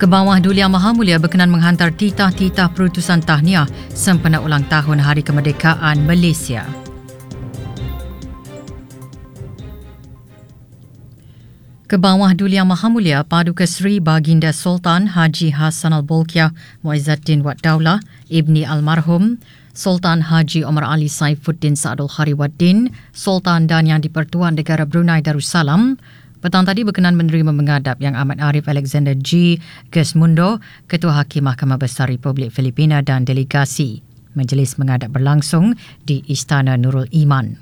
Kebawah Duli Yang Maha Mulia berkenan menghantar titah-titah perutusan tahniah sempena ulang tahun Hari Kemerdekaan Malaysia. Kebawah Duli Yang Maha Mulia Paduka Seri Baginda Sultan Haji Hassanal Bolkiah Muizzaddin Wad Daulah Ibni Almarhum Sultan Haji Omar Ali Saifuddin Saadul Khariwaddin Sultan dan Yang di-Pertuan Negara Brunei Darussalam petang tadi berkenan menerima menghadap Yang Amat Arif Alexander G. Gesmundo, Ketua Hakim Mahkamah Besar Republik Filipina dan delegasi. Majlis menghadap berlangsung di Istana Nurul Iman.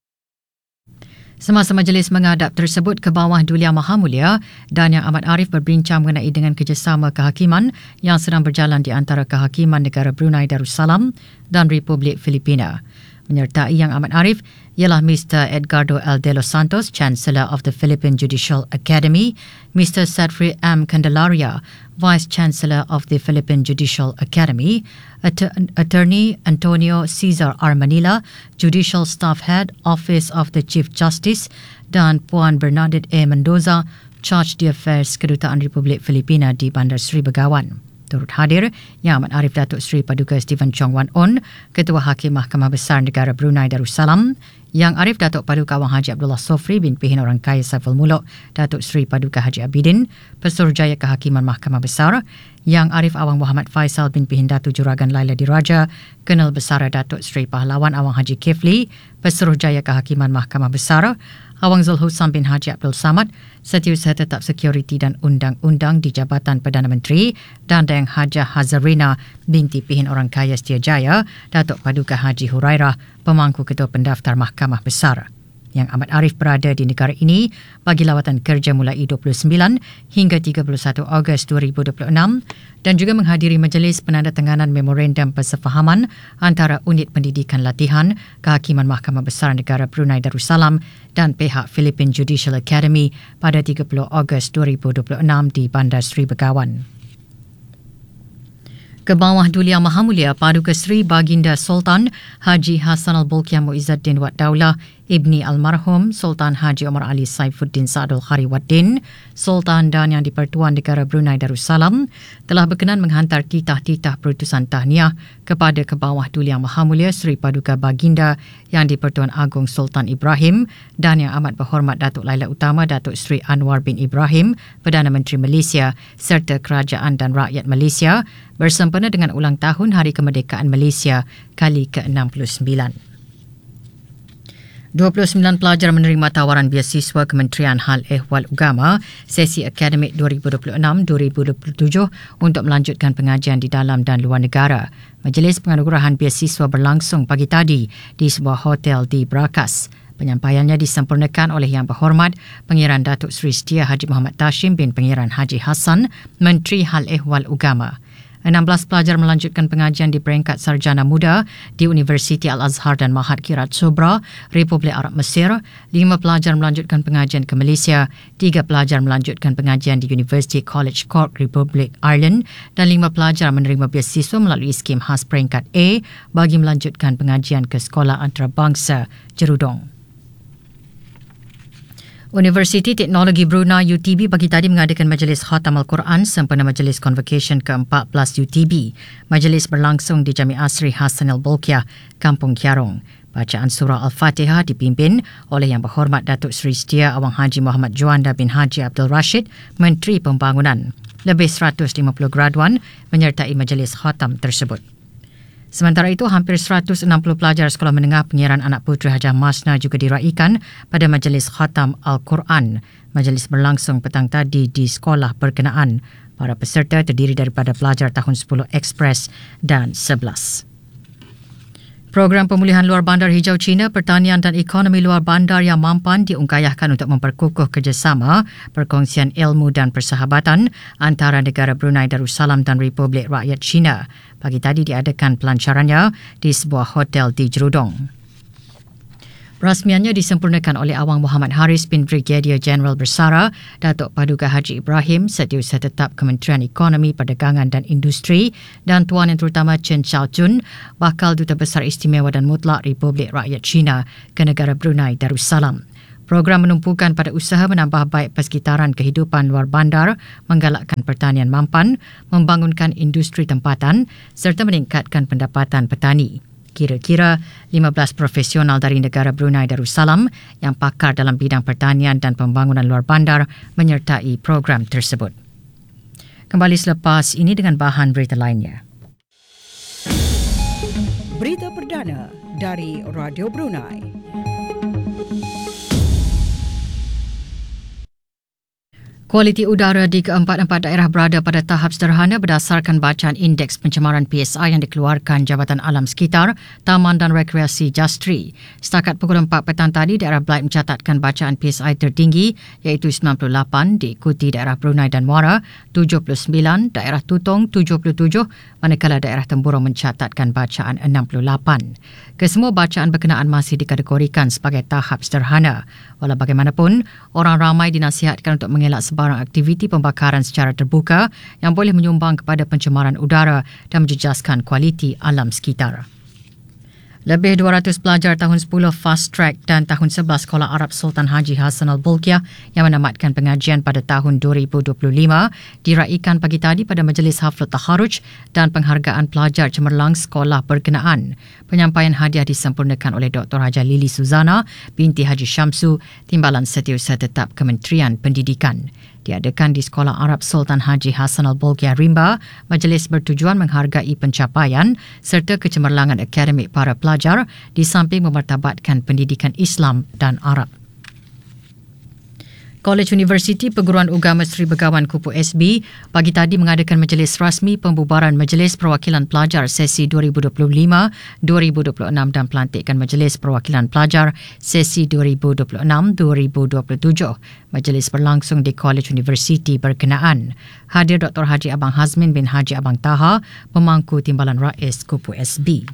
Semasa majlis menghadap tersebut, Kebawah Duli Yang Maha Mulia dan Yang Amat Arif berbincang mengenai dengan kerjasama kehakiman yang sedang berjalan di antara kehakiman negara Brunei Darussalam dan Republik Filipina. Menyertai Yang Amat Arif ialah Mr. Edgardo L. de los Santos, Chancellor of the Philippine Judicial Academy, Mr. Sadfri M. Candelaria, Vice Chancellor of the Philippine Judicial Academy, Attorney Antonio Cesar R. Manila, Judicial Staff Head, Office of the Chief Justice, dan Puan Bernadette A. Mendoza, Charge d'Affaires Kedutaan Republik Filipina di Bandar Seri Begawan. Turut hadir Yang Amat Arif Datuk Seri Paduka Stephen Chong Wan On, Ketua Hakim Mahkamah Besar Negara Brunei Darussalam, Yang Arif Datuk Paduka Awang Haji Abdullah Sofri bin Pihin Orang Kaya Saiful Muluk, Datuk Seri Paduka Haji Abidin, Pesuruhjaya Kehakiman Mahkamah Besar, Yang Arif Awang Muhammad Faisal bin Pihin Datuk Juragan Laila Diraja, Kenal Besar Datuk Seri Pahlawan Awang Haji Kifli, Pesuruhjaya Kehakiman Mahkamah Besar, Awang Zulhusan bin Haji Abdul Samad, Setiausaha Tetap Sekuriti dan Undang-Undang di Jabatan Perdana Menteri dan Dayang Hajah Hazarina binti Pihin Orang Kaya Setiajaya, Datuk Paduka Haji Hurairah, Pemangku Ketua Pendaftar Mahkamah Besar. Yang Amat Arif berada di negara ini bagi lawatan kerja mulai 29 hingga 31 Ogos 2026 dan juga menghadiri majlis penandatanganan memorandum persefahaman antara Unit Pendidikan Latihan Kehakiman Mahkamah Besar Negara Brunei Darussalam dan pihak Philippine Judicial Academy pada 30 Ogos 2026 di Bandar Seri Begawan. Kebawah Duli Yang Maha Mulia Paduka Seri Baginda Sultan Haji Hassanal Bolkiah Muizzaddin Wad Daulah Ibni Almarhum Sultan Haji Omar Ali Saifuddin Saadul Khariwaddin Sultan dan Yang di-Pertuan Negara Brunei Darussalam telah berkenan menghantar titah-titah perutusan tahniah kepada Kebawah Duli Yang Maha Mulia Seri Paduka Baginda Yang di-Pertuan Agong Sultan Ibrahim dan Yang Amat Berhormat Datuk Laila Utama Datuk Seri Anwar bin Ibrahim Perdana Menteri Malaysia serta kerajaan dan rakyat Malaysia bersempena dengan ulang tahun Hari Kemerdekaan Malaysia kali ke-69. 29 pelajar menerima tawaran beasiswa Kementerian Hal Ehwal Agama sesi akademik 2026-2027 untuk melanjutkan pengajian di dalam dan luar negara. Majlis penganugerahan beasiswa berlangsung pagi tadi di sebuah hotel di Brakas. Penyampaiannya disempurnakan oleh Yang Berhormat Pengiran Datuk Seri Setia Haji Muhammad Tashim bin Pengiran Haji Hassan, Menteri Hal Ehwal Agama. 16 pelajar melanjutkan pengajian di peringkat sarjana muda di Universiti Al-Azhar dan Mahat Kirat Sobra, Republik Arab Mesir. 5 pelajar melanjutkan pengajian ke Malaysia. 3 pelajar melanjutkan pengajian di University College Cork, Republik Ireland. Dan 5 pelajar menerima beasiswa melalui skim khas peringkat A bagi melanjutkan pengajian ke Sekolah Antarabangsa Jerudong. Universiti Teknologi Brunei UTB pagi tadi mengadakan majlis khatam Al-Quran sempena majlis convocation ke-14 UTB. Majlis berlangsung di Jami Asri Hassanal Bolkiah, Kampung Kiarong. Bacaan surah Al-Fatihah dipimpin oleh Yang Berhormat Datuk Seri Setia Awang Haji Muhammad Juanda bin Haji Abdul Rashid, Menteri Pembangunan. Lebih 150 graduan menyertai majlis khatam tersebut. Sementara itu, hampir 160 pelajar Sekolah Menengah Pengiran Anak Puteri Hajah Masna juga diraikan pada Majlis Khatam Al-Quran. Majlis berlangsung petang tadi di sekolah berkenaan. Para peserta terdiri daripada pelajar tahun 10 Ekspres dan 11. Program pemulihan luar bandar hijau China, pertanian dan ekonomi luar bandar yang mampan diungkayahkan untuk memperkukuh kerjasama, perkongsian ilmu dan persahabatan antara negara Brunei Darussalam dan Republik Rakyat China. Pagi tadi diadakan pelancarannya di sebuah hotel di Jerudong. Rasmiannya disempurnakan oleh Awang Muhammad Haris bin Brigadier Jeneral Bersara, Datuk Paduka Haji Ibrahim, Setiausaha Tetap Kementerian Ekonomi, Perdagangan dan Industri dan Tuan Yang Terutama Chen Xiaojun, Bakal Duta Besar Istimewa dan Mutlak Republik Rakyat China ke negara Brunei Darussalam. Program menumpukan pada usaha menambah baik persekitaran kehidupan luar bandar, menggalakkan pertanian mampan, membangunkan industri tempatan serta meningkatkan pendapatan petani. Kira-kira 15 profesional dari negara Brunei Darussalam yang pakar dalam bidang pertanian dan pembangunan luar bandar menyertai program tersebut. Kembali selepas ini dengan bahan berita lainnya. Berita perdana dari Radio Brunei. Kualiti udara di keempat-empat daerah berada pada tahap sederhana berdasarkan bacaan indeks pencemaran PSI yang dikeluarkan Jabatan Alam Sekitar, Taman dan Rekreasi Justri. Setakat pukul 4 petang tadi, daerah Blight mencatatkan bacaan PSI tertinggi iaitu 98, diikuti daerah Brunei dan Muara 79, daerah Tutong 77, manakala daerah Temburong mencatatkan bacaan 68. Kesemua bacaan berkenaan masih dikategorikan sebagai tahap sederhana. Walau bagaimanapun, orang ramai dinasihatkan untuk mengelak sebarang aktiviti pembakaran secara terbuka yang boleh menyumbang kepada pencemaran udara dan menjejaskan kualiti alam sekitar. Lebih 200 pelajar tahun 10 Fast Track dan tahun 11 Sekolah Arab Sultan Haji Hassan Al-Bolkiah yang menamatkan pengajian pada tahun 2025 diraikan pagi tadi pada majlis haflat taharuj dan penghargaan pelajar cemerlang sekolah berkenaan. Penyampaian hadiah disempurnakan oleh Dr. Haja Lili Suzana binti Haji Syamsu, Timbalan Setiausaha Tetap Kementerian Pendidikan. Diadakan di Sekolah Arab Sultan Haji Hassan Al-Bolkiah Rimba, majlis bertujuan menghargai pencapaian serta kecemerlangan akademik para pelajar di samping memartabatkan pendidikan Islam dan Arab. Kolej Universiti Perguruan Agama Seri Begawan Kupu SB pagi tadi mengadakan majlis rasmi pembubaran Majlis Perwakilan Pelajar sesi 2025-2026 dan pelantikan Majlis Perwakilan Pelajar sesi 2026-2027. Majlis berlangsung di Kolej Universiti berkenaan. Hadir Dr. Haji Abang Hazmin bin Haji Abang Taha, pemangku Timbalan Rais Kupu SB.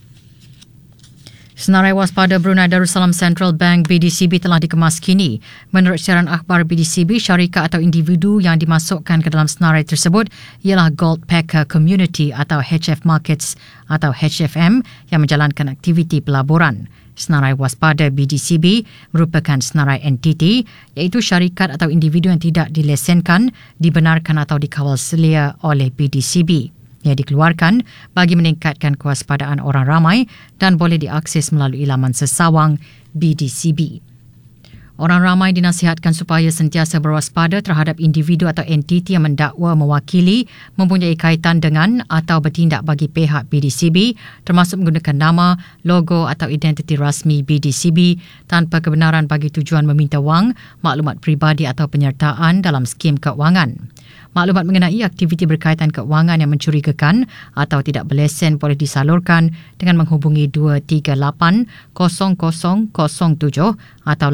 Senarai waspada Brunei Darussalam Central Bank BDCB telah dikemas kini. Menurut siaran akhbar BDCB, syarikat atau individu yang dimasukkan ke dalam senarai tersebut ialah Gold Packer Community atau HF Markets atau HFM yang menjalankan aktiviti pelaburan. Senarai waspada BDCB merupakan senarai entiti iaitu syarikat atau individu yang tidak dilesenkan, dibenarkan atau dikawal selia oleh BDCB. Ia dikeluarkan bagi meningkatkan kewaspadaan orang ramai dan boleh diakses melalui laman sesawang BDCB. Orang ramai dinasihatkan supaya sentiasa berwaspada terhadap individu atau entiti yang mendakwa mewakili, mempunyai kaitan dengan atau bertindak bagi pihak BDCB termasuk menggunakan nama, logo atau identiti rasmi BDCB tanpa kebenaran bagi tujuan meminta wang, maklumat peribadi atau penyertaan dalam skim keuangan. Maklumat mengenai aktiviti berkaitan keuangan yang mencurigakan atau tidak berlesen boleh disalurkan dengan menghubungi 238-0007 atau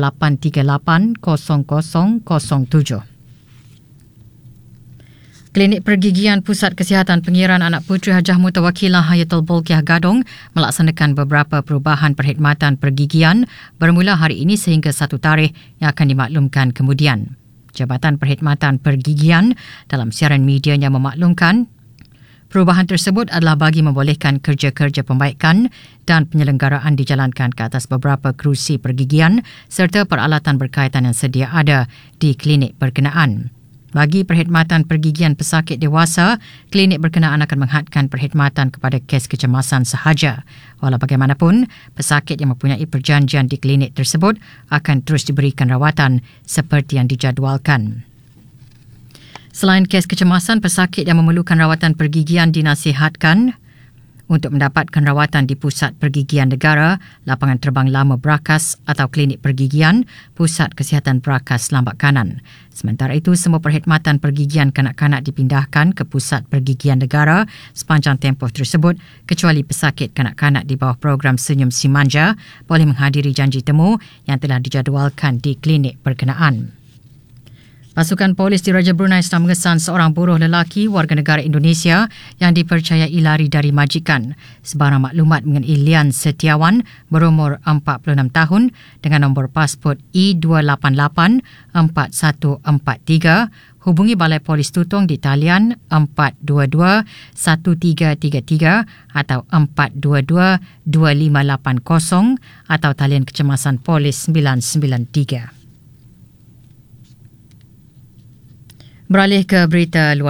838-0007. Klinik Pergigian Pusat Kesihatan Pengiran Anak Puteri Hajah Mutawakilah Hayatul Bolkiah Gadong melaksanakan beberapa perubahan perkhidmatan pergigian bermula hari ini sehingga 1 tarikh yang akan dimaklumkan kemudian. Jabatan Perkhidmatan Pergigian dalam siaran medianya memaklumkan perubahan tersebut adalah bagi membolehkan kerja-kerja pembaikan dan penyelenggaraan dijalankan ke atas beberapa kerusi pergigian serta peralatan berkaitan yang sedia ada di klinik berkenaan. Bagi perkhidmatan pergigian pesakit dewasa, klinik berkenaan akan menghadkan perkhidmatan kepada kes kecemasan sahaja. Walau bagaimanapun, pesakit yang mempunyai perjanjian di klinik tersebut akan terus diberikan rawatan seperti yang dijadualkan. Selain kes kecemasan, pesakit yang memerlukan rawatan pergigian dinasihatkan untuk mendapatkan rawatan di Pusat Pergigian Negara, Lapangan Terbang Lama Brakas atau Klinik Pergigian, Pusat Kesihatan Brakas Lambak Kanan. Sementara itu, semua perkhidmatan pergigian kanak-kanak dipindahkan ke Pusat Pergigian Negara sepanjang tempoh tersebut kecuali pesakit kanak-kanak di bawah program Senyum Si Manja boleh menghadiri janji temu yang telah dijadualkan di klinik berkenaan. Pasukan polis di Raja Brunei sedang mengesan seorang buruh lelaki warga negara Indonesia yang dipercayai lari dari majikan. Sebarang maklumat mengenai Lian Setiawan berumur 46 tahun dengan nombor pasport E2884143 hubungi Balai Polis Tutong di talian 422-1333 atau 422-2580 atau talian kecemasan polis 993. Beralih ke berita luar